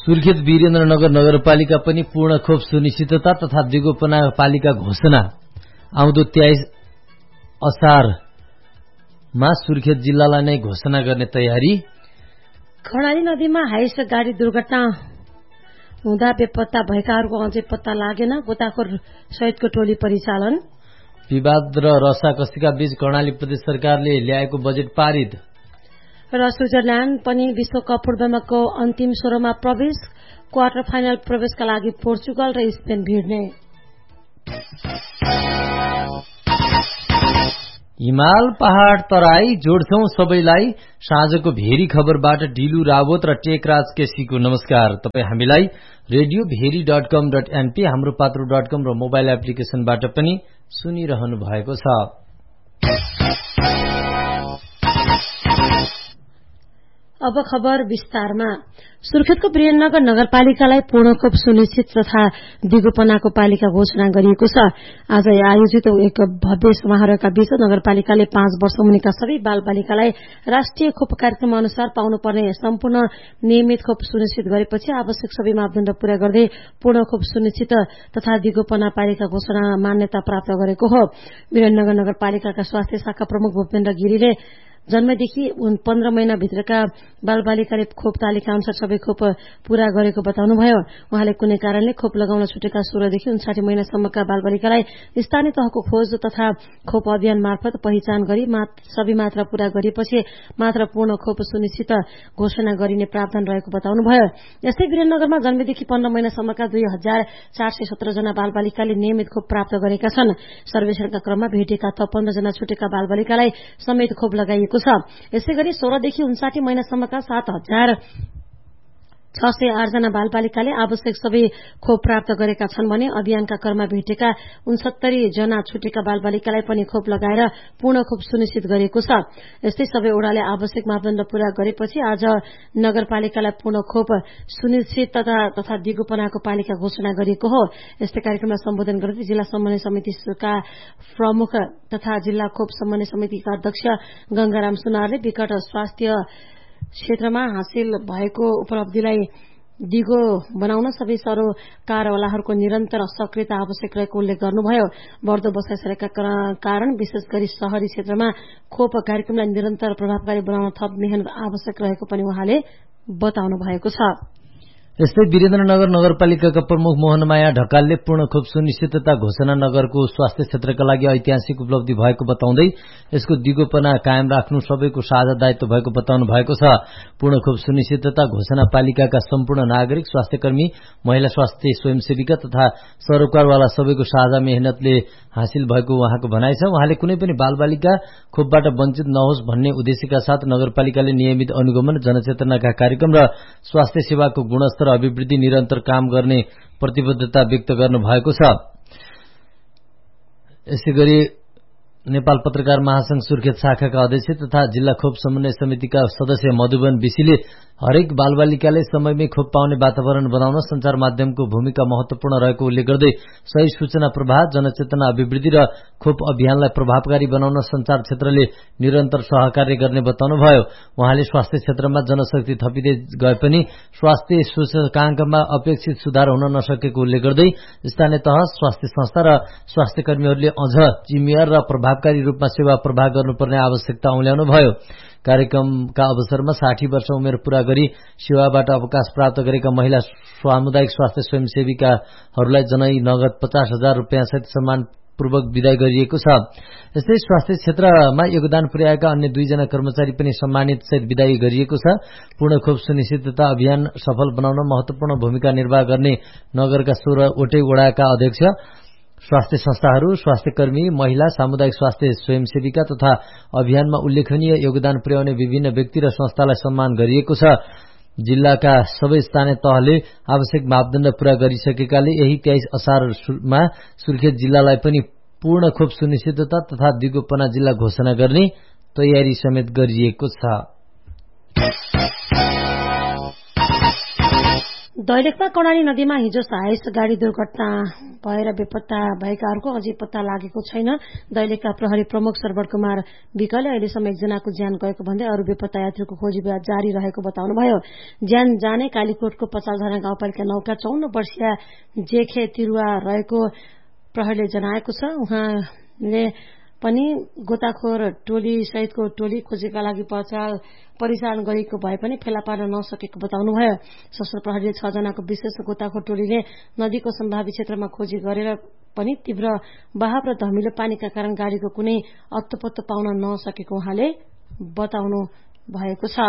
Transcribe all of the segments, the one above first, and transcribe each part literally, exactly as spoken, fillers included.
सुर्खेत वीरेन्द्रनगर नगरपालिका पनि पूर्ण खोप सुनिश्चितता तथा दिगोपना पालिका घोषणा आउँदो तेइस असारमा सुर्खेत जिल्लालाई नै घोषणा गर्ने तयारी। कर्णाली नदीमा हाइस गाडी दुर्घटना हुँदा बेपत्ता भएकाहरूको अझै पत्ता लागेन, गोताखोर सहितको टोली परिचालन। विवाद र रसाकसीका बीच कर्णाली प्रदेश सरकारले ल्याएको बजेट पारित र स्विजरल्याण्ड पनि विश्वकप फुटबलको अन्तिम सोह्रमा प्रवेश, क्वार्टर फाइनल प्रवेशका लागि पोर्चुगल र स्पेन भिड्ने। हिमाल पहाड़ तराई जोड्छौं सबैलाई। साँझको भेरी खबरबाट डिलु रावत र टेकराज केसीको नमस्कार। तपाई हामीलाई रेडियो भेरी डट कम डट एनपी, हाम्रो पात्रो डट कम र मोबाइल एप्लिकेशनबाट पनि सुनिरहनु भएको छ। अब खबर विस्तारमा। सुर्खेतको वीरेन्द्रनगर नगरपालिकालाई पूर्ण खोप सुनिश्चित तथा दिगोपनाको पालिका घोषणा गरिएको छ। आज आयोजित एक भव्य समारोहका बीच नगरपालिकाले पाँच वर्ष मुनिका सबै बाल बालिकालाई राष्ट्रिय खोप कार्यक्रम अनुसार पाउनुपर्ने सम्पूर्ण नियमित खोप सुनिश्चित गरेपछि आवश्यक सबै मापदण्ड पूरा गर्दै पूर्ण खोप सुनिश्चित तथा दिगोपना पालिका घोषणा मान्यता प्राप्त गरेको हो। वीरेन्द्रनगर नगरपालिकाका स्वास्थ्य शाखा प्रमुख भूपेन्द्र गिरीले जन्मदेखि पन्ध्र महिनाभित्रका बालबालिकाले खोप तालिका अनुसार सबै खोप पूरा गरेको बताउनुभयो। उहाँले कुनै कारणले खोप लगाउन छुटेका सोह्रदेखि उन्साठी महिनासम्मका बालबालिकालाई स्थानीय तहको खोज तथा खोप अभियान मार्फत पहिचान गरी सबै मात्रा पूरा गरिएपछि मात्र पूर्ण खोप सुनिश्चित घोषणा गरिने प्रावधान रहेको बताउनुभयो। यस्तै वीरेन्द्रनगरमा जन्मेदेखि पन्ध्र महिनासम्मका दुई हजार चार सय सत्र जना बालबालिकाले नियमित खोप प्राप्त गरेका छन्। सर्वेक्षणका क्रममा भेटेका थप पन्ध्र जना छुटेका बालबालिकालाई समेत खोप लगाइएको छ। यसै गरी सोह्रदेखि उन्साठी महिनासम्मका सात हजार छ सय आठ जना बालबालिकाले आवश्यक सबै खोप प्राप्त गरेका छन् भने अभियानका क्रममा भेटेका उनसत्तरी जना छुटेका बालबालिकालाई पनि खोप लगाएर पूर्ण खोप सुनिश्चित गरिएको छ। यस्तै सबै ओडाले आवश्यक मापदण्ड पूरा गरेपछि आज नगरपालिकालाई पूर्ण खोप सुनिश्चित तथा तथा दिगोपनाको पालिका घोषणा गरिएको हो। यस्तै कार्यक्रमलाई सम्बोधन गर्दै जिल्ला समन्वय समितिका प्रमुख तथा जिल्ला खोप समन्वय समितिका अध्यक्ष गंगाराम सुनारले विकट स्वास्थ्य क्षेत्रमा हासिल भएको उपलब्धिलाई दिगो बनाउन सबै सरोकारवालाहरूको निरन्तर सक्रियता आवश्यक रहेको उल्लेख गर्नुभयो। बढ्दो बसाइसरेका कारण विशेष गरी शहरी क्षेत्रमा खोप कार्यक्रमलाई निरन्तर प्रभावकारी बनाउन थप मेहनत आवश्यक रहेको पनि उहाँले बताउनु भएको छ। यस्तै वीरेन्द्रनगर नगरपालिकाका प्रमुख मोहनमाया ढकालले पूर्ण खोप सुनिश्चितता घोषणा नगरको स्वास्थ्य क्षेत्रका लागि ऐतिहासिक उपलब्धि भएको बताउँदै यसको दिगोपना कायम राख्नु सबैको साझा दायित्व भएको बताउनु भएको छ। पूर्ण खोप सुनिश्चितता घोषणा पालिकाका सम्पूर्ण नागरिक, स्वास्थ्यकर्मी, महिला स्वास्थ्य स्वयंसेविका तथा सरोकारवाला सबैको साझा मेहनतले हासिल भएको उहाँको भनाइ छ। उहाँले कुनै पनि बालबालिका खोपबाट वञ्चित नहोस् भन्ने उद्देश्यका साथ नगरपालिकाले नियमित अनुगमन, जनचेतनाका कार्यक्रम र स्वास्थ्य सेवाको गुणस्तर अभिवृद्धि निरन्तर काम गर्ने प्रतिबद्धता व्यक्त गर्नु भएको छ। यसैगरी नेपाल पत्रकार महासंघ सुर्खेत शाखाका अध्यक्ष तथा जिल्ला खोप समन्वय समितिका सदस्य मधुबन विशीले हरेक बालबालिकाले समयमै खोप पाउने वातावरण बनाउन संचार माध्यमको भूमिका महत्वपूर्ण रहेको उल्लेख गर्दै सही सूचना प्रवाह, जनचेतना अभिवृद्धि र खोप अभियानलाई प्रभावकारी बनाउन संचार क्षेत्रले निरन्तर सहकार्य गर्ने बताउनुभयो। उहाँले स्वास्थ्य क्षेत्रमा जनशक्ति थपिँदै गए पनि स्वास्थ्य सूचकाङ्कमा अपेक्षित सुधार हुन नसकेको उल्लेख गर्दै स्थानीय तह, स्वास्थ्य संस्था र स्वास्थ्य कर्मीहरूले अझ जिम्मेवार र प्रभावकारी रूपमा सेवा प्रवाह गर्नुपर्ने आवश्यकता औल्याउनुभयो। कार्यक्रमका अवसरमा साठी वर्ष उमेर पूरा गरी सेवाबाट अवकाश प्राप्त गरेका महिला सामुदायिक स्वास्थ्य स्वयंसेविकाहरूलाई जनै नगद पचास हजार रुपियाँ सहित सम्मानपूर्वक विदाई गरिएको छ। यस्तै स्वास्थ्य क्षेत्रमा योगदान पुर्याएका अन्य दुईजना कर्मचारी पनि सम्मानित सहित विदाई गरिएको छ। पूर्ण खोप सुनिश्चितता अभियान सफल बनाउन महत्वपूर्ण भूमिका निर्वाह गर्ने नगरका सोह्रवटै वडाका अध्यक्ष, स्वास्थ्य संस्थाहरू, स्वास्थ्य कर्मी, महिला सामुदायिक स्वास्थ्य स्वयंसेविका तथा अभियानमा उल्लेखनीय योगदान पुर्याउने विभिन्न व्यक्ति र संस्थालाई सम्मान गरिएको छ। जिल्लाका सबै स्थानीय तहले आवश्यक मापदण्ड पूरा गरिसकेकाले यही तेइस असारमा सुर्खेत जिल्लालाई पनि पूर्ण खोप सुनिश्चितता तथा दिगोपना जिल्ला घोषणा गर्ने तयारी समेत गरिएको छ। दैलेखमा कर्णाली नदीमा हिजो हाइस गाड़ी दुर्घटना भएर बेपत्ता भएकाहरूको अझै पत्ता लागेको छैन। दैलेखका प्रहरी प्रमुख सरवर कुमार विकले अहिलेसम्म एकजनाको ज्यान गएको भन्दै अरू बेपत्ता यात्रीको खोजी जारी रहेको बताउनुभयो। ज्यान जाने कालीकोटको पचासजना गाउँपालिका नौका चौन्न वर्षीय जेखे तिरुवा रहेको प्रहरीले जनाएको छ। उहाँले पनि गोताखोर टोली सहितको टोली खोजीका लागि परिचालन गरिएको भए पनि फेला पार्न नसकेको बताउनुभयो। सशस्त्र प्रहरीले छ जनाको विशेष गोताखोर टोलीले नदीको सम्भावित क्षेत्रमा खोजी गरेर पनि तीव्र बहाव र धमिलो पानीका कारण गाड़ीको कुनै अत्तोपत्तो पाउन नसकेको उहाँले बताउनु भएको छ।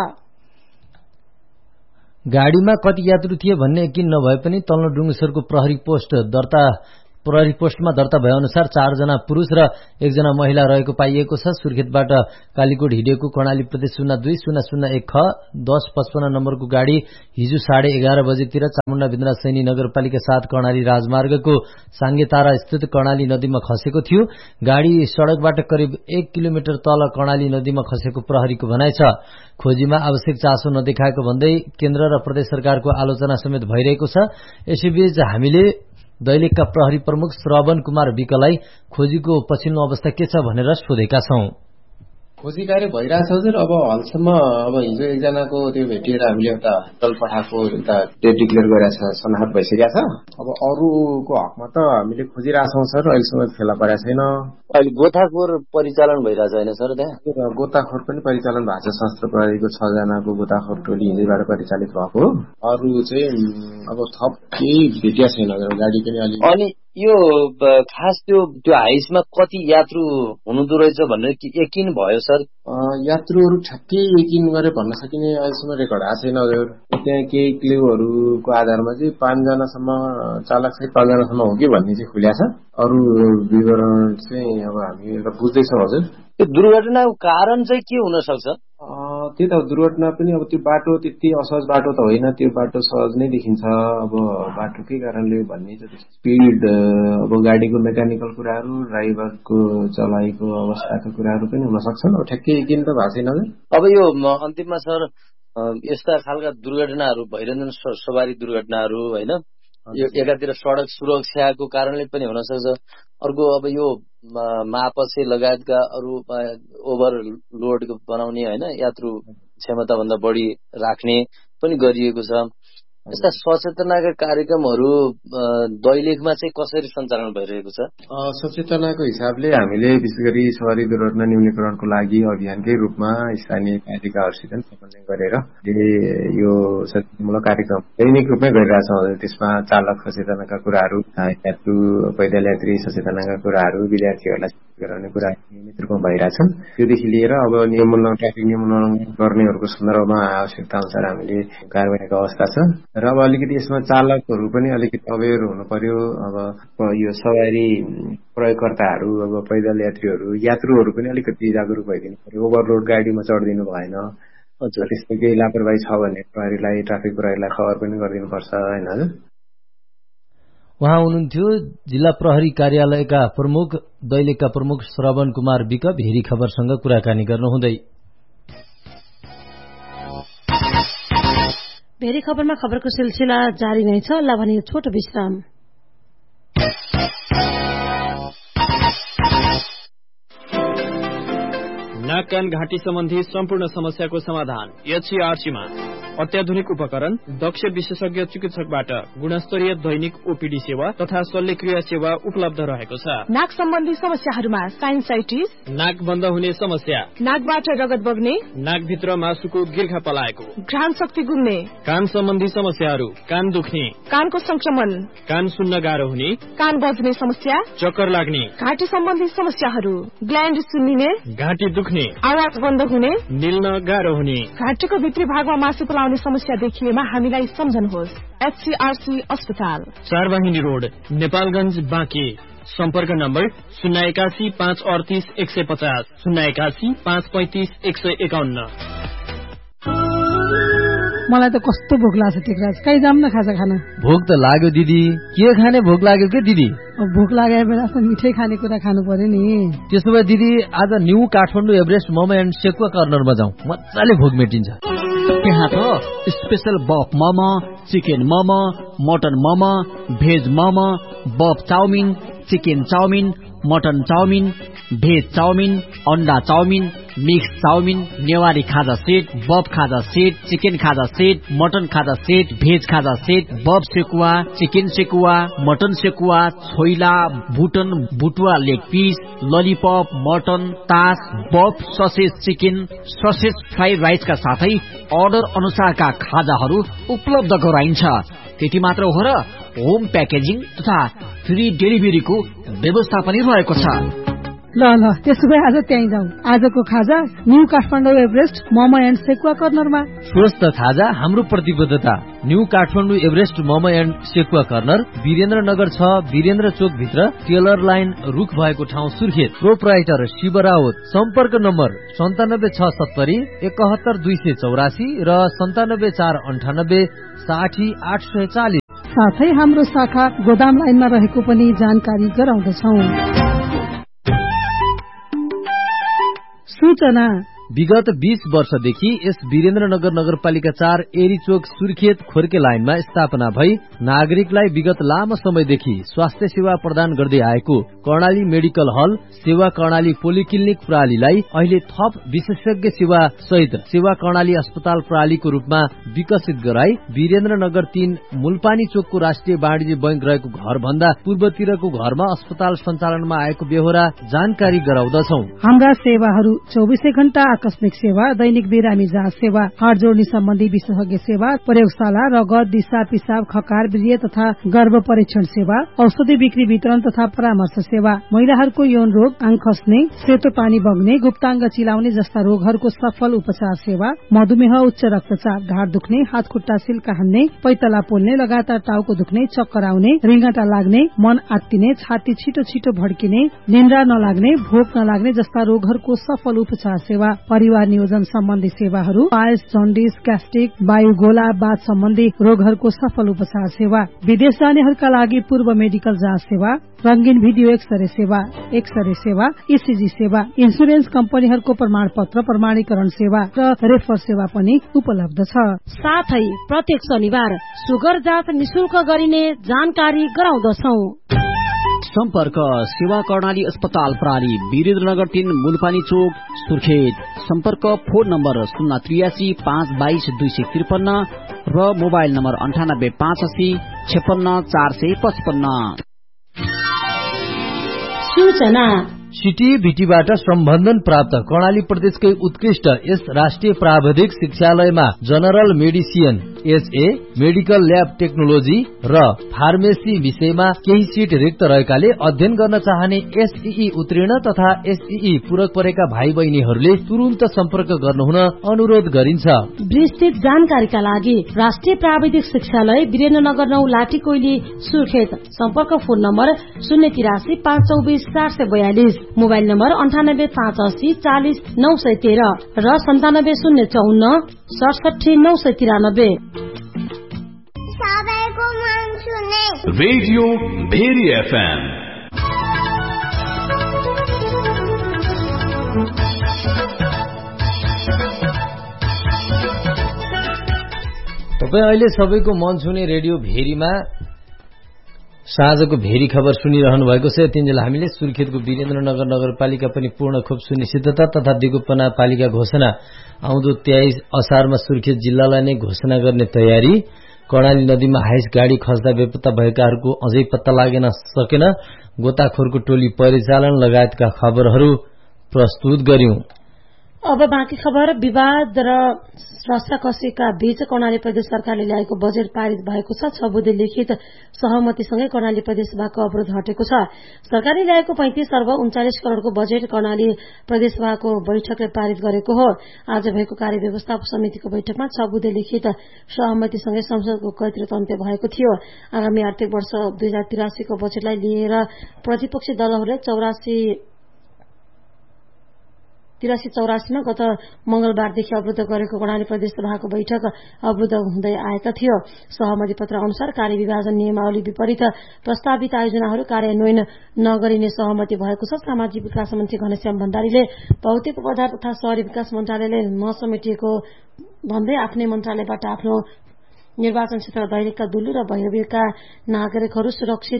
गाड़ीमा कति यात्रु थिए भन्ने यकिन नभए पनि तल्लो डुङ्गेश्वरको प्रहरी पोस्ट दर्ता प्रहरी पोस्टमा दर्ता भए अनुसार चारजना पुरूष र एकजना महिला रहेको पाइएको छ। सुर्खेतबाट कालीकोट हिँडेको कर्णाली प्रदेश शून्य दुई शून्य शून्य एक ख दस पचपन्न नम्बरको गाड़ी हिजो साढे एघार बजेतिर चामुण्डा बिन्द्रा सैनी नगरपालिका साथ कर्णाली राजमार्गको साङ्गेतारा स्थित कर्णाली नदीमा खसेको थियो। गाड़ी सड़कबाट करिब एक किलोमिटर तल कर्णाली नदीमा खसेको प्रहरीको भनाइ छ। खोजीमा आवश्यक चासो नदेखाएको भन्दै केन्द्र र प्रदेश सरकारको आलोचना समेत भइरहेको छ। यसैबीच हामीले दैलेखका प्रहरी प्रमुख श्रवण कुमार विकलाई खोजीको पछिल्लो अवस्था के छ भनेर सोधेका छौं। खोजी कार्य भइरहेछ हजुर। अब हालसम्म अब हिजो एकजनाको त्यो भेटिएर हामीले एउटा दल पठाएको एउटा डेट डिक्लेयर गरेछ, सनाखत भइसकेको छ। अब अरूको हकमा त हामीले खोजिरहेछौँ सर, अहिलेसम्म फेला परेको छैन। अहिले गोताखोर परिचालन भइरहेछ होइन सर? त्यहाँ गोताखोर पनि परिचालन भएको छ। सशस्त्र प्रहरीको छ जनाको गोताखोर टोली हिजोबाट परिचालित भएको। अरू चाहिँ अब थप केही भेटिया छैन गाडी पनि अलि। अनि यो खास त्यो त्यो हाइसमा कति यात्रु हुनुहुँदो रहेछ भनेर यकिन भयो सर? यात्रुहरू ठ्याक्कै यकिन गरेर भन्न सकिने अहिलेसम्म रेकर्ड आएको छैन हजुर। त्यहाँ केही क्ल्युहरूको आधारमा चाहिँ पाँचजनासम्म चालक सहित पाँचजनासम्म हो कि भन्ने चाहिँ खुल्या छ। अरू विवरण चाहिँ अब हामी एउटा बुझ्दैछौँ हजुर। त्यो दुर्घटनाको कारण चाहिँ के हुन सक्छ? त्यही त दुर्घटना पनि अब त्यो बाटो त्यति असहज बाटो त होइन, त्यो बाटो सहज नै देखिन्छ। अब बाटोकै कारणले भन्ने चाहिँ स्पिड, अब गाडीको मेकानिकल कुराहरू, ड्राइभरको चलाइको अवस्थाका कुराहरू पनि हुन सक्छन्। अब ठ्याक्कै यकिन त भएको छैन। अब यो अन्तिममा सर यस्ता खालका दुर्घटनाहरू भइरहन्छन्, सवारी दुर्घटनाहरू होइन, यो एकातिर सड़क सुरक्षाको कारणले पनि हुन सक्छ, अर्को अब यो मापसे लगायतका अरू ओभरलोड बनाउने होइन, यात्रु क्षमता भन्दा बढी राख्ने पनि गरिएको छ। यस्ता सचेतनाका कार्यक्रमहरू दैलेखमा चाहिँ कसरी सञ्चालन भइरहेको छ? सचेतनाको हिसाबले हामीले विशेष गरी सवारी दुर्घटना न्यूनीकरणको लागि अभियानकै रूपमा स्थानीय पालिकाहरूसित समन्वय गरेर यो सचेतनामूलक कार्यक्रम दैनिक रूपमै गरिरहेछौँ। त्यसमा चालक सचेतनाका कुराहरू, यात्रु पैदल यात्री सचेतनाका कुराहरू, विद्यार्थीहरूलाई गराउने कुरा नियमित रूपमा भइरहेछन्। त्योदेखि लिएर अब नियम उल्लङ्घन, ट्राफिक नियम उल्लङ्घन गर्नेहरूको सन्दर्भमा आवश्यकता अनुसार हामीले कारबाहीको अवस्था छ। र अब अलिकति यसमा चालकहरू पनि अलिकति अवेर हुनु पर्यो। अब यो सवारी प्रयोगकर्ताहरू, अब पैदल यात्रीहरू, यात्रुहरू पनि अलिकति जागरुक भइदिनु पर्यो। ओभरलोड गाडीमा चढिदिनु भएन। त्यस्तो केही लापरवाही छ भने प्रहरीलाई, ट्राफिक प्रहरीलाई खबर पनि गरिदिनु पर्छ होइन हजुर। उहाँ हुनुहुन्थ्यो जिल्ला प्रहरी कार्यालयका प्रमुख दैलेखका प्रमुख श्रवण कुमार विक भेरी खबरसँग कुराकानी गर्नुहुँदै। भेरी खबरमा खबरको सिलसिला जारी नै छ। ल भने छोटो विश्राम। नाक कान घाँटी सम्बन्धी सम्पूर्ण समस्याको समाधान एचसीआरसीमा अत्याधुनिक उपकरण, दक्ष विशेषज्ञ चिकित्सकबाट गुणस्तरीय दैनिक ओपीडी सेवा तथा शल्यक्रिया सेवा उपलब्ध रहेको छ। नाक सम्बन्धी समस्याहरूमा साइनसाइटिस, नाक बन्द हुने समस्या, नाकबाट रगत बग्ने, नाकभित्र मासुको गिर्खा पलाएको, घ्राण शक्ति गुम्ने, कान सम्बन्धी समस्याहरू, कान दुख्ने, कानको संक्रमण, कान सुन्न गाह्रो हुने, कान बज्ने समस्या, चक्कर लाग्ने, घाँटी सम्बन्धी समस्याहरू, ग्ल्यान्ड सुन्निने, घाँटी दुख्ने, आवाज बन्द हुने, निल्न गाह्रो हुने, घाँटीको भित्री भागमा मासु पलाउने समस्या देखिएमा हामीलाई सम्झनुहोस्। एचसीआरसी अस्पताल, चारवाहिनी रोड, नेपालगंज, बाँके। सम्पर्क नम्बर शून्य एकासी पाँच अडतिस एक सय पचास, शून्य एकासी पाँच पैंतिस एक सय एकाउन्न। मलाई त कस्तो भोक लाग्छ टिकराज, कहीँ जाम न खाजा खाना। भोक त लाग्यो दिदी, के खाने भोक लाग्यो के दिदी? भोक लागेको बेला मिठै खाने कुरा खानु पर्यो नि। त्यसो भए दिदी आज new Kathmandu Everest momo and sekuwa कर्नरमा जाउँ, मजाले भोक मेटिन्छ। त्यहाँ त स्पेशल बफ momo, chicken momo, mutton momo, veg momo, बफ chowmein, chicken chowmein, mutton chowmein, veg chowmein, अन्डा चाउमिन, मिक्स चाउमिन, नेवारी खाजा सेट, बफ खाजा सेट, चिकन खाजा सेट, मटन खाजा सेट, भेज खाजा सेट, बफ sekuwa, chicken sekuwa, mutton sekuwa, choila, बुटन बुटुवा leg piece, lollipop, mutton, तास, बफ ससेज चिकन, ससेज फ्राइड राइसका साथै order अनुसारका खाजाहरू उपलब्ध गराइन्छ। त्यति मात्र हो र होम प्याकेजिङ तथा फ्री डेलिभरीको व्यवस्था पनि रहेको छ। ल ल त्यसो भए आज त्यहीँ जाउँ। आजको खाजा new Kathmandu Everest momo and sekuwa कर्नरमा। स्वस्थ खाजा हाम्रो प्रतिबद्धता। New Kathmandu Everest momo and sekuwa corner Birendranagar छ, वीरेन्द्र चोक भित्र टेलर लाइन रुख भएको ठाउँ सुर्खेत। प्रोप्राइटर शिव रावत। सम्पर्क नम्बर सन्तानब्बे छ सत्तरी एकहत्तर दुई सय चौरासी र सन्तानब्बे चार अन्ठानब्बे साठी आठ सय चालिस। साथै हाम्रो शाखा गोदाम लाइनमा रहेको पनि जानकारी गराउँदछौँ। सूचना विगत बीस वर्षदेखि यस वीरेन्द्रनगर नगरपालिका चार एरीचोक सुर्खेत खोर्के लाइनमा स्थापना भई नागरिकलाई विगत लामो समयदेखि स्वास्थ्य सेवा प्रदान गर्दै आएको कर्णाली मेडिकल हल सेवा कर्णाली पोलिक्लिनिक प्रणालीलाई अहिले थप विशेषज्ञ सेवा सहित सेवा कर्णाली अस्पताल प्रणालीको रूपमा विकसित गराई वीरेन्द्रनगर तीन मूलपानी चोकको राष्ट्रिय वाणिज्य बैंक रहेको घर भन्दा पूर्वतिरको घरमा अस्पताल सञ्चालनमा आएको बेहोरा जानकारी गराउँदछौ। हाम्रा सेवाहरू चौबिसै घण्टा आकस्मिक सेवा, दैनिक बिरामी जाँच सेवा, हाड जोड्ने सम्बन्धी विशेषज्ञ सेवा, प्रयोगशाला, रगत, दिशा पिसाब, खकार, वीर्य तथा गर्भ परीक्षण सेवा, औषधि बिक्री वितरण तथा परामर्श सेवा, महिलाहरूको यौन रोग, आँख खस्ने, सेतो पानी बग्ने, गुप्ताङ्ग चिलाउने जस्ता रोगहरूको सफल उपचार सेवा, मधुमेह, उच्च रक्तचाप, ढाड दुख्ने, हात खुट्टा सिल्का हान्ने, पैतला पोल्ने, लगातार टाउको दुख्ने, चक्कर आउने, रिङ्गटा लाग्ने, मन आत्तिने, छाती छिटो छिटो भड्किने, निन्द्रा नलाग्ने, भोक नलाग्ने जस्ता रोगहरूको सफल उपचार सेवा, परिवार नियोजन सम्बन्धी सेवाहरू, पायस, जन्डिस, ग्यास्ट्रिक, वायुगोला, बाथ सम्बन्धी रोगहरूको सफल उपचार सेवा, विदेश जानेहरूका लागि पूर्व मेडिकल जाँच सेवा, रंगीन भिडियो एक्सरे सेवा, एक्सरे सेवा, ईसीजी सेवा, इन्सुरेन्स कम्पनीहरूको प्रमाण पत्र प्रमाणीकरण सेवा र रेफर सेवा पनि उपलब्ध छ। साथै प्रत्येक शनिबार सुगर जाँच निशुल्क गरिने जानकारी गराउँदछौ। सम्पर्क सेवा कर्णाली अस्पताल प्रणाली वीरेन्द्रनगर तीन मूलपानी चोक सुर्खेत। सम्पर्क फोन नम्बर शून्य त्रियासी पाँच बाइस दुई सय त्रिपन्न र मोबाइल नम्बर अन्ठानब्बे पाँच असी छप्पन्न चार सय पचपन्न। सूचना सिटी भिटीबाट सम्बन्धन प्राप्त कर्णाली प्रदेशकै उत्कृष्ट यस राष्ट्रिय प्राविधिक शिक्षालयमा general medicine, HA, medical lab technology र फार्मेसी विषयमा केही सीट रिक्त रहेकाले अध्ययन गर्न चाहने एसईई उत्तीर्ण तथा एसईई पूरक परेका भाइ बहिनीहरूले तुरुन्त सम्पर्क गर्नुहुन अनुरोध गरिन्छ। विस्तृत जानकारीका लागि राष्ट्रिय प्राविधिक शिक्षालय वीरेन्द्रनगर नौ लाठी कोइली सुर्खेत। सम्पर्क फोन नम्बर शून्य तिरासी पाँच चौबिस चार सय बयालिस, मोबाइल नम्बर अन्ठानब्बे पाँच असी चालिस नौ सय तेह्र र सन्तानब्बे शून्य चौन्न सडसठी नौ सय तिरानब्बे। Radio very FM. तपाईँ अहिले सबैको मन छुने रेडियो भेरीमा साँझको भेरी खबर सुनिरहनु भएको छ। तिनजेल हामीले सुर्खेतको वीरेन्द्रनगर नगरपालिका पनि पूर्ण खोप सुनिश्चितता तथा दिगोपना पालिका घोषणा आउँदो तेइस असारमा सुर्खेत जिल्लालाई नै घोषणा गर्ने तयारी, कर्णाली नदीमा हाइस गाड़ी खस्दा बेपत्ता भएकाहरूको अझै पत्ता लागेन सकेन, गोताखोरको टोली परिचालन लगायतका खबरहरू प्रस्तुत गर्यौं। अब बाँकी खबर। विवाद र रसाकसीका बीच कर्णाली प्रदेश सरकारले ल्याएको बजेट पारित भएको छ। छ बुँदे लिखित सहमतिसँगै कर्णाली प्रदेशसभाको अवरोध हटेको छ। सरकारले ल्याएको पैंतिस अर्ब उन्चालिस करोड़को बजेट कर्णाली प्रदेशसभाको बैठकले पारित गरेको हो। आज भएको कार्य व्यवस्थापन समितिको बैठकमा छ बुँदे लिखित सहमतिसँगै संसदको कैत्रत अन्त्य भएको थियो। आगामी आर्थिक वर्ष दुई हजार तिरासीको बजेटलाई लिएर प्रतिपक्षी दलहरूले चौरासी तिरासी चौरासीमा गत मंगलबारदेखि अवरुद्ध गरेको कर्णाली प्रदेश सभाको बैठक अवरुद्ध हुँदै आएका थियो। सहमति पत्र अनुसार कार्य विभाजन नियमावली विपरीत प्रस्तावित आयोजनाहरू कार्यान्वयन नगरिने सहमति भएको छ। सामाजिक विकास मन्त्री घनश्याम भण्डारीले भौतिक पदार्थ तथा शहरी विकास मन्त्रालयले नसमेटिएको भन्दै आफ्नै मन्त्रालयबाट आफ्नो निर्वाचन क्षेत्र दैलेखका दुल्लु र भैरवीका नागरिकहरू सुरक्षित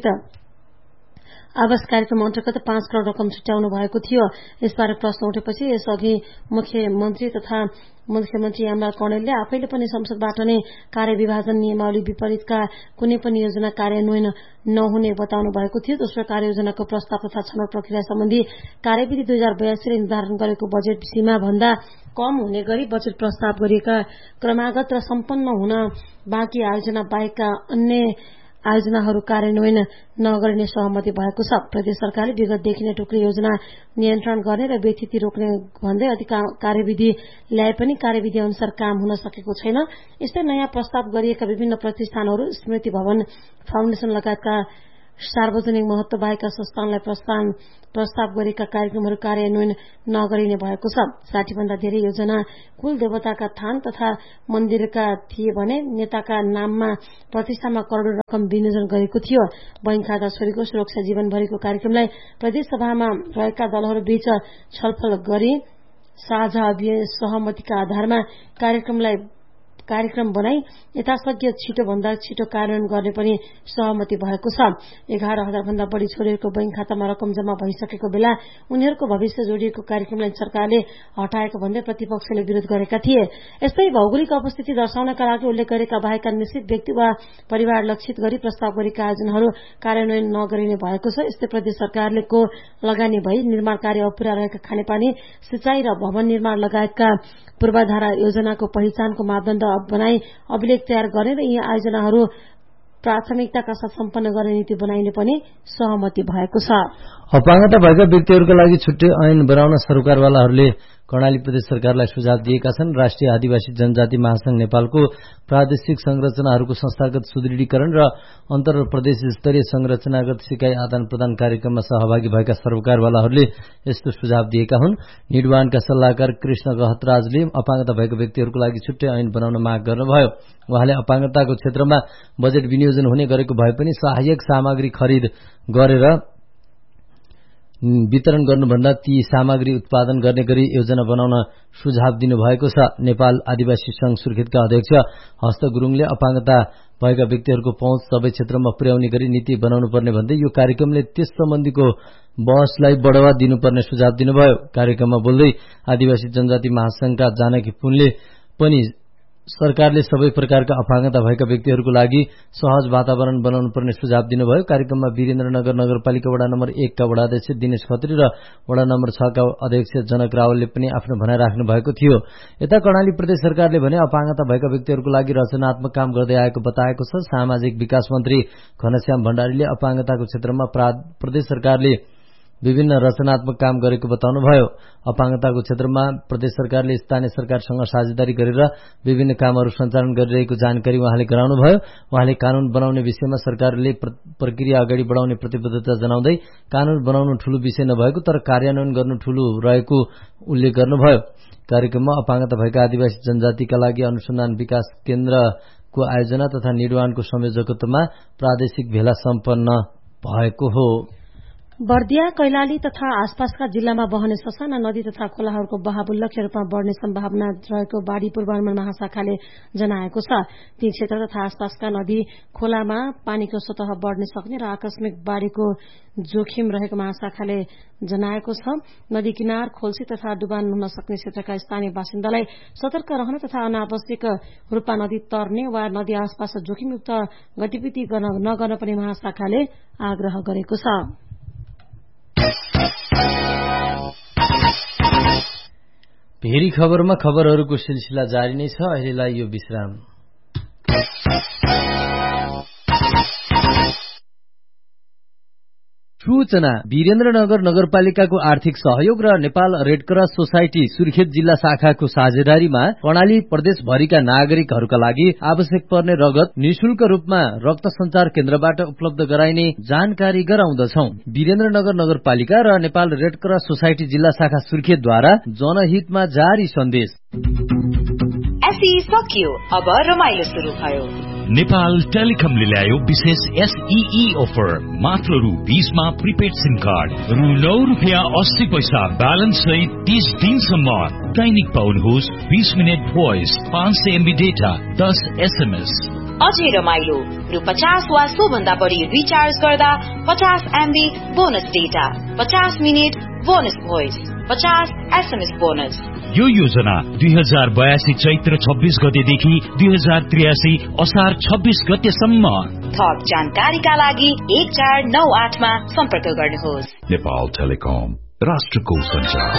आवास कार्यक्रम अन्तर्गत पाँच करोड़ रकम छुट्याउनु भएको थियो। यसबारे प्रश्न उठेपछि यसअघि मुख्यमन्त्री तथा मुख्यमन्त्री यमराज कौडेलले आफैले पनि संसदबाट नै कार्य विभाजन नियमावली विपरीतका कुनै पनि योजना कार्यान्वयन नहुने बताउनु भएको थियो। दोस्रो कार्ययोजनाको प्रस्ताव तथा छनौट प्रक्रिया सम्बन्धी कार्यविधि दुई हजार बयासीले निर्धारण गरेको बजेट सीमा भन्दा कम हुने गरी बजेट प्रस्ताव गरिएका क्रमागत र सम्पन्न हुन बाँकी आयोजना बाहेकका अन्य आयोजनाहरू कार्यान्वयन नगरिने सहमति भएको छ। प्रदेश सरकारले विगतदेखि नै टुक्री योजना नियन्त्रण गर्ने र व्यतिथि रोक्ने भन्दै कार्यविधि ल्याए पनि कार्यविधि अनुसार काम हुन सकेको छैन। यस्तै नयाँ प्रस्ताव गरिएका विभिन्न प्रतिष्ठानहरू स्मृति भवन फाउन्डेशन लगायतका सार्वजनिक महत्व बाहेकका संस्थानलाई प्रस्ताव प्रस्ताव गरेका कार्यक्रमहरू कार्यान्वयन नगरिने भएको छ। साठी भन्दा धेरै योजना कुल देवताका थान तथा मन्दिरका थिए भने नेताका नाममा प्रतिष्ठानमा करोड़ रकम विनियोजन गरेको थियो। बैंक खाता छोरीको सुरक्षा जीवनभरिको कार्यक्रमलाई प्रदेश सभामा रहेका दलहरू बीच छलफल गरी साझा सहमतिका आधारमा कार्यक्रमलाई कार्यक्रम बनाई यथाशक्य छिटो भन्दा छिटो कार्यान्वयन गर्ने पनि सहमति भएको छ। एघार हजार भन्दा बढ़ी छोरीहरूको बैंक खातामा रकम जम्मा भइसकेको बेला उनीहरूको भविष्य जोडिएको कार्यक्रमलाई सरकारले हटाएको भन्दै प्रतिपक्षले विरोध गरेका थिए। यस्तै भौगोलिक अवस्थिति दर्शाउनका लागि उल्लेख गरेका बाहेक निश्चित व्यक्ति वा परिवार लक्षित गरी प्रस्ताव गरेका आयोजनाहरू कार्यान्वयन नगरिने भएको छ। यस्तै प्रदेश सरकारले को लगानी भई निर्माण कार्य अपुरा रहेका खानेपानी सिंचाई र भवन निर्माण लगायतका पूर्वाधार योजनाको पहिचानको मापदण्ड बनाई अभिलेख तयार गर्ने र यी आयोजनाहरू प्राथमिकताका साथ सम्पन्न गर्ने नीति बनाइने पनि सहमति भएको छ। अपाङ्गता भएका व्यक्तिहरूका लागि छुट्टै ऐन बनाउन सरकारवालाहरूले कर्णाली प्रदेश सरकारलाई सुझाव दिएका छन्। राष्ट्रिय आदिवासी जनजाति महासंघ नेपालको प्रादेशिक संरचनाहरूको संस्थागत सुदृढीकरण र अन्तर प्रदेश स्तरीय संरचनागत सिकाइ आदान प्रदान कार्यक्रममा सहभागी भएका सरकारवालाहरूले यस्तो सुझाव दिएका हुन्। निडवानका सल्लाहकार कृष्ण गहतराजले अपाङ्गता भएका व्यक्तिहरूको लागि छुट्टै ऐन बनाउन माग गर्नुभयो। उहाँले अपाङ्गताको क्षेत्रमा बजेट विनियोजन हुने गरेको भए पनि सहायक सामग्री खरिद गरेर वितरण गर्नुभन्दा ती सामग्री उत्पादन गर्ने गरी योजना बनाउन सुझाव दिनुभएको छ। नेपाल आदिवासी संघ सुर्खेतका अध्यक्ष हस्त गुरुङले अपाङ्गता भएका व्यक्तिहरूको पहुँच सबै क्षेत्रमा पुर्याउने गरी नीति बनाउनु पर्ने भन्दै यो कार्यक्रमले त्यस सम्बन्धीको बहसलाई बढ़ावा दिनुपर्ने सुझाव दिनुभयो। कार्यक्रममा बोल्दै आदिवासी जनजाति महासंघका जानकी पुनले पनि सरकारले सबै प्रकारका अपाङ्गता भएका व्यक्तिहरूको लागि सहज वातावरण बनाउनु पर्ने सुझाव दिनुभयो। कार्यक्रममा वीरेन्द्रनगर नगरपालिका वडा नम्बर एक का वडाध्यक्ष दिनेश खत्री र वडा नम्बर छ का अध्यक्ष जनक रावलले पनि आफ्नो भनाइ राख्नु भएको थियो। यता कर्णाली प्रदेश सरकारले भने अपाङ्गता भएका व्यक्तिहरूको लागि रचनात्मक काम गर्दै आएको बताएको छ। सामाजिक विकास मन्त्री घनश्याम भण्डारीले अपाङ्गताको क्षेत्रमा प्रदेश सरकारले विभिन्न रचनात्मक काम गरेको बताउनुभयो। अपाङ्गताको क्षेत्रमा प्रदेश सरकारले स्थानीय सरकारसँग साझेदारी गरेर विभिन्न कामहरू सञ्चालन गरिरहेको जानकारी उहाँले गराउनुभयो। उहाँले कानून बनाउने विषयमा सरकारले प्रक्रिया अगाडि बढाउने प्रतिबद्धता जनाउँदै कानून बनाउनु ठूलो विषय नभएको तर कार्यान्वयन गर्नु ठूलो रहेको उल्लेख गर्नुभयो। कार्यक्रममा अपाङ्गता भएका आदिवासी जनजातिका लागि अनुसन्धान विकास केन्द्रको आयोजना तथा निर्वाणको संयोजकत्वमा प्रादेशिक भेला सम्पन्न भएको हो। बर्दिया कैलाली तथा आसपासका जिल्लामा बहने ससाना नदी तथा खोलाहरूको बहाव उल्लेख्य रूपमा बढ़ने सम्भावना रहेको बाढ़ी पूर्वानुमान महाशाखाले जनाएको छ। ती क्षेत्र तथा आसपासका नदी खोलामा पानीको सतह बढ़ने सक्ने र आकस्मिक बाढ़ीको जोखिम रहेको महाशाखाले जनाएको छ। नदी किनार खोल्सी तथा डुबान हुन सक्ने क्षेत्रका स्थानीय बासिन्दालाई सतर्क रहन तथा अनावश्यक रूपमा नदी तर्ने वा नदी आसपास जोखिमयुक्त गतिविधि नगर्न पनि महाशाखाले आग्रह गरेको छ। भेरी खबरमा खबरहरूको सिलसिला जारी नै छ। अहिलेलाई यो विश्राम। सूचना वीरेन्द्रनगर नगरपालिकाको आर्थिक सहयोग र Nepal red cross society Surkhet जिल्ला शाखाको साझेदारीमा कर्णाली प्रदेशभरिका नागरिकहरूका लागि आवश्यक पर्ने रगत निशुल्क रूपमा रक्त संचार केन्द्रबाट उपलब्ध गराइने जानकारी गराउँदछौं। वीरेन्द्रनगर नगरपालिका र नेपाल रेड क्रस सोसाइटी जिल्ला शाखा सुर्खेतद्वारा जनहितमा जारी सन्देश। एसई सकियो, अब रमाइलो शुरू भयो। नेपाल टेलिकमले ल्यायो विशेष एसईई अफर। मात्र रु बीसमा प्रिपेड सिम कार्ड, रु नौ रुपियाँ अस्सी पैसा ब्यालेन्स सहित तीस दिनसम्म दैनिक पाउनुहोस् बीस मिनट भोइस, पाँच सय एमबी डेटा, दस एसएमएस। अझै रमाइलो, रु पचास वा सोभन्दा बढी रिचार्ज गर्दा पचास एमबी बोनस डेटा, पचास मिनट बोनस भोइस, पचास एसएमएस बोनस। यो योजना दुई हजार बयासी चैत्र छब्बीस गतेदेखि दुई हजार त्रियासी असार छब्बीस गतेसम्म। थप जानकारीका लागि एक चार नौ आठमा सम्पर्क गर्नुहोस्। नेपाल टेलिकम, राष्ट्रको सञ्चार।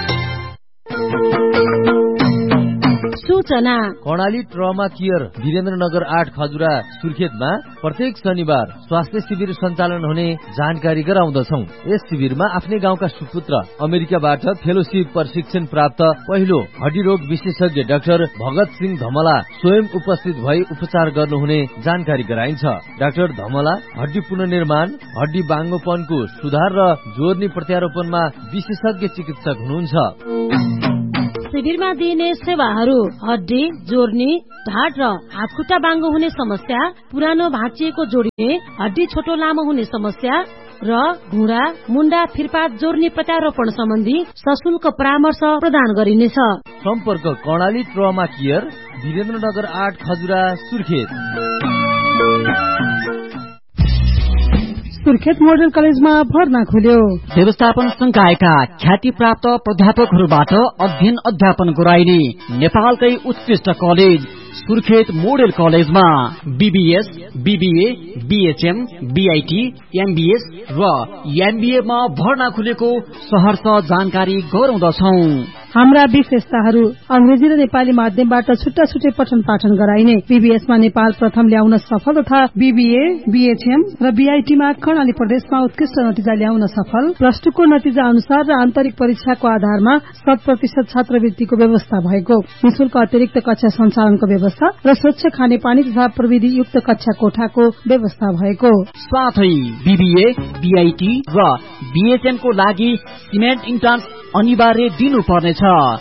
सूचना कर्णाली ट्रमा केयर वीरेन्द्रनगर आठ खजुरा सुर्खेतमा प्रत्येक शनिबार स्वास्थ्य शिविर सञ्चालन हुने जानकारी गराउँदछौ। यस शिविरमा आफ्नै गाउँका सुपुत्र अमेरिकाबाट फेलोशिप प्रशिक्षण प्राप्त पहिलो हड्डी रोग विशेषज्ञ डाक्टर भगत सिंह धमला स्वयं उपस्थित भई उपचार गर्नुहुने जानकारी गराइन्छ। डाक्टर धमला हड्डी पुनर्निर्माण, हड्डी बाङ्गोपनको सुधार र जोर्नी प्रत्यारोपणमा विशेषज्ञ चिकित्सक हुनुहुन्छ। शिविरमा दिइने सेवाहरू हड्डी जोर्नी, ढाड र हातखुट्टा बाङ्गो हुने समस्या, पुरानो भाँचिएको जोडिने, हड्डी छोटो लामो हुने समस्या र घुँडा मुन्डा फिरपात जोर्नी प्रत्यारोपण सम्बन्धी सशुल्क परामर्श प्रदान गरिनेछ। सम्पर्क कर्णाली ट्रमा केयर वीरेन्द्रनगर आठ खजुरा सुर्खेत। सुर्खेत मोडल कलेजमा भर्ना खुल्यो। व्यवस्थापन संकायका ख्याति प्राप्त प्राध्यापकहरूबाट अध्ययन अध्यापन गराइने नेपालकै उत्कृष्ट कलेज सुर्खेत मोडल कलेजमा BBS, BBA, BHM, BIT, MBS र एमबीए मा भर्ना खुलेको सहर्ष जानकारी गराउँदछौं। हाम्रा विशेषताहरू अंग्रेजी र नेपाली माध्यमबाट छुट्टा छुट्टै पठन पाठन गराइने, बीबीएसमा नेपाल प्रथम ल्याउन सफल तथा बीबीए, बीएचएम र बीआईटीमा कर्णाली प्रदेशमा उत्कृष्ट नतिजा ल्याउन सफल, प्लस टू को नतिजा अनुसार र आन्तरिक परीक्षाको आधारमा शत प्रतिशत छात्रवृत्तिको व्यवस्था भएको, निशुल्क अतिरिक्त कक्षा सञ्चालनको व्यवस्था र स्वच्छ खानेपानी तथा प्रविधि युक्त कक्षा कोठाको व्यवस्था भएको साथै बीबीए, बीआईटी र बीएचएम को लागि सिमेन्ट इन्ट्रान्स अनिवार्य दिनुपर्नेछ।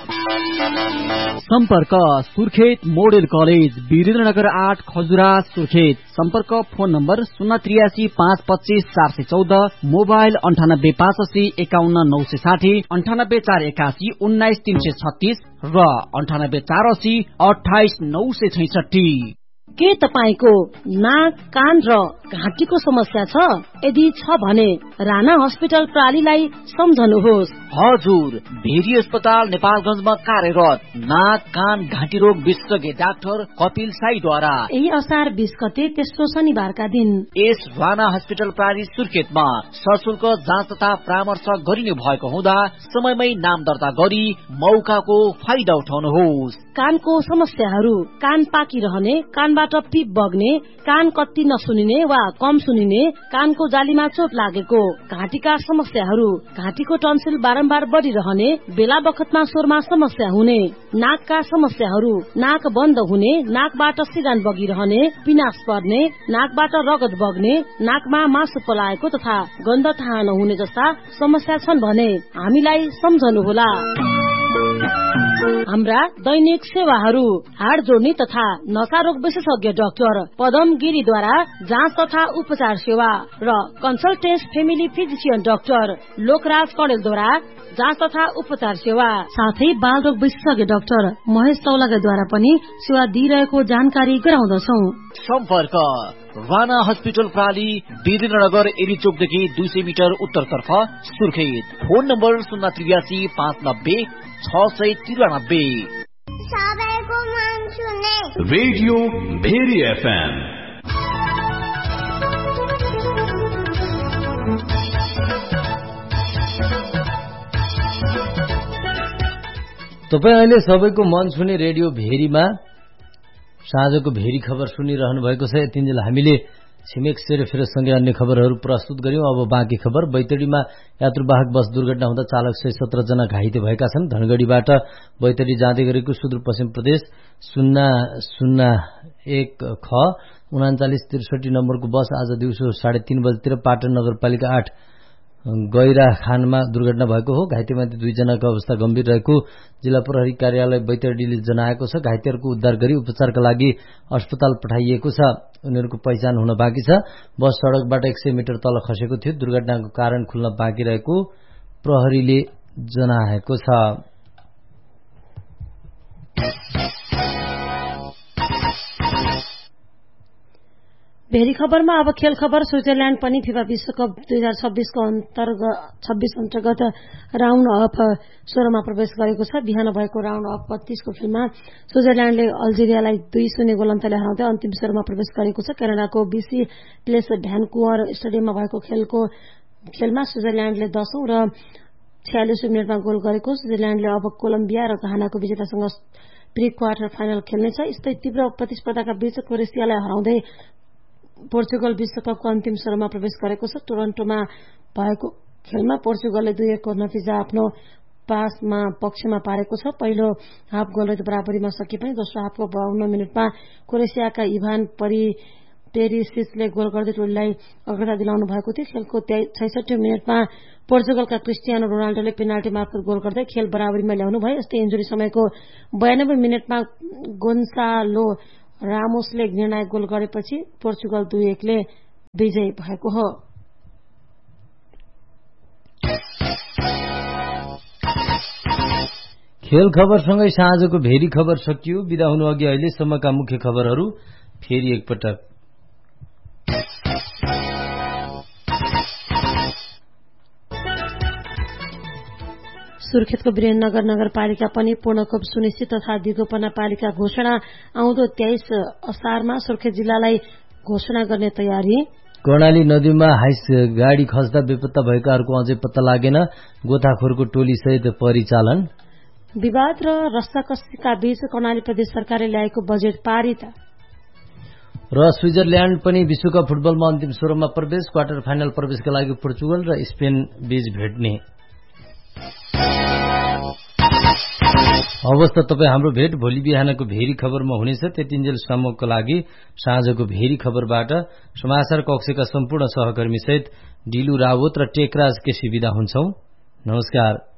सम्पर्क सुर्खेत मोडेल कलेज वीरेन्द्रनगर आठ खजुरा सुर्खेत। सम्पर्क फोन नम्बर शून्य त्रियासी पाँच पच्चीस चार सय चौध, मोबाइल अन्ठानब्बे पाँच अस्सी एकाउन्न नौ सय साठी, अन्ठानब्बे चार एकासी उन्नाइस तीन सय छत्तीस र अन्ठानब्बे चार अस्सी अठाइस नौ सय छैसठी। के तपाईको नाक, कान र घाँटीको समस्या छ? यदि छ भने राणा अस्पताल प्रालीलाई सम्झनुहोस्। हजुर, भेरी अस्पताल नेपालगञ्जमा कार्यरत नाक, कान, घाँटी रोग विशेषज्ञ डाक्टर कपिल साईद्वारा यही असार बीस गते तेस्रो शनिबारका दिन यस राणा अस्पताल प्राली सुर्खेतमा सशुल्क जाँच तथा परामर्श गरिने भएको हुँदा समयमै नाम दर्ता गरी मौकाको फाइदा उठाउनुहोस्। कानको समस्याहरू, कान पाकिरहने, कानबाट पिप बग्ने, कान कति नसुनिने वा कम सुनिने, कानको जालीमा चोट लागेको, घाँटीका समस्याहरू, घाँटीको टन्सिल बारम्बार बढ़िरहने, बेला बखतमा स्वरमा समस्या हुने, नाकका समस्याहरू, नाक बन्द हुने, नाकबाट सिरान बगिरहने, पिनास पर्ने, नाकबाट रगत बग्ने, नाकमा मासु पलाएको तथा गन्ध थाहा नहुने जस्ता समस्या छन् भने हामीलाई सम्झनुहोला। हाम्रा दैनिक सेवाहरू हाड जोड्ने तथा नसारोग विशेषज्ञ डाक्टर पदम गिरीद्वारा जाँच तथा उपचार सेवा र कन्सल्टेन्स फेमिली फिजिशियन डाक्टर लोकराज कणेलद्वारा जाँच तथा उपचार सेवा, साथै बालरोग विशेषज्ञ डाक्टर महेश चौलागाद्वारा पनि सेवा दिइरहेको जानकारी गराउँदछौ। सम्पर्क राणा हस्पिटल प्राली वीरेन्द्रनगर एरीचोकदेखि दुई सय मिटर उत्तरतर्फ सुर्खेत। फोन नम्बर शून्य त्रियासी पाँच नब्बे छ सय तिरानब्बे। Radio very FM. तपाईँ अहिले सबैको मन छुने रेडियो भेरीमा साँझको भेरी खबर सुनिरहनु भएको छ। यतिन्जेल हामीले छिमेक सेरेफेरसँगै अन्य खबरहरू प्रस्तुत गर्यौं। अब बाँकी खबर। बैतडीमा यात्रुवाहक बस दुर्घटना हुँदा चालक सहित सत्र जना घाइते भएका छन्। धनगढ़ीबाट बैतडी जाँदै गरेको सुदूरपश्चिम प्रदेश शून्य शून्य एक ख उनाचालिस त्रिसठी नम्बरको बस आज दिउँसो साढे तीन बजेतिर पाटन नगरपालिका आठ गैरा खानमा दुर्घटना भएको हो। घाइतेमध्ये दुईजनाको अवस्था गम्भीर रहेको जिल्ला प्रहरी कार्यालय बैतडीले जनाएको छ। घाइतेहरूको उद्धार गरी उपचारका लागि अस्पताल पठाइएको छ। उनीहरूको पहिचान हुन बाँकी छ। बस सड़कबाट एक सय मिटर तल खसेको थियो। दुर्घटनाको कारण खुल्न बाँकी रहेको प्रहरीले जनाएको छ। भेरी खबरमा अब खेल खबर। स्विजरल्याण्ड पनि फिफा विश्वकप दुई हजार छब्बीसको अन्तर्गत छब्बीस अन्तर्गत राउण्ड अफ सोह्रमा प्रवेश गरेको छ। बिहान भएको राउण्ड अफ बत्तीसको खेलमा स्विजरल्याण्डले अल्जेरियालाई दुई शून्य गोल अन्तरले हराउँदै अन्तिम सोह्रमा प्रवेश गरेको छ। क्यानाडाको बीसी प्लेस भ्यानकुवर स्टेडियममा भएको खेलको खेलमा स्विजरल्याण्डले दशौं र छयालिसौं मिनटमा गोल गरेको। स्विजरल्याण्डले अब कोलम्बिया र घानाको विजेतासँग प्री क्वार्टर फाइनल खेल्नेछ। यस्तै तीव्र प्रतिस्पर्धाका बीच क्रोएसियालाई हराउँदै पोर्चुगल विश्वकपको अन्तिम सोह्रमा प्रवेश गरेको छ। टोरन्टोमा भएको खेलमा पोर्चुगलले दुई एकको नतिजा आफ्नो पासमा पक्षमा पारेको छ। पहिलो हाफ गोलरहित बराबरीमा सके पनि दोस्रो हाफको बाउन्न मिनटमा क्रोएसियाका इभान परि पेरिसिचले गोल गर्दै टोलीलाई अग्रता दिलाउनु भएको थियो। खेलको छैसठी मिनटमा पोर्चुगलका क्रिस्टियानो रोनाल्डोले पेनाल्टी मार्फत गोल गर्दै खेल बराबरीमा ल्याउनु भयो। यस्तै इन्जुरी समयको बयानब्बे मिनटमा गोन्सालो रामोसले निर्णायक गोल गरेपछि पोर्चुगल दुई एकले विजयी भएको हो। खेल खबरसँगै साँझको भेरी खबर सकियो। बिदा हुनु अघि अहिलेसम्मका मुख्य खबरहरू फेरि एकपटक। सुर्खेतको वीरेन्द्रनगर नगरपालिका पनि पूर्णकोप सुनिश्चित तथा दिगोपना पालिका घोषणा आउँदो तेइस असारमा सुर्खेत जिल्लालाई घोषणा गर्ने तयारी। कर्णाली नदीमा हाइस गाडी खस्दा बेपत्ता भएकाहरूको अझै पत्ता लागेन। गोताखोरको टोली सहित परिचालन। विवाद र रस्साकसीका बीच कर्णाली प्रदेश सरकारले ल्याएको बजेट पारित। र स्विजरल्याण्ड पनि विश्वकप फुटबलमा अन्तिम सोह्रमा प्रवेश। क्वार्टर फाइनल प्रवेशका लागि पोर्चुगल र स्पेन बीच भेट्ने। अवस्था तपाईँ हाम्रो भेट भोलि बिहानको भेरी खबरमा हुनेछ। त्यतिन्जेलसम्मको लागि साँझको भेरी खबरबाट समाचार कक्षका सम्पूर्ण सहकर्मी सहित डिलु रावत र टेकराज केसी विदा हुन्छौं। नमस्कार।